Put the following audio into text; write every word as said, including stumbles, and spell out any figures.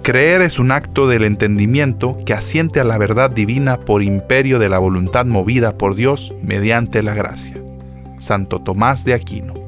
Creer es un acto del entendimiento que asiente a la verdad divina por imperio de la voluntad movida por Dios mediante la gracia. Santo Tomás de Aquino.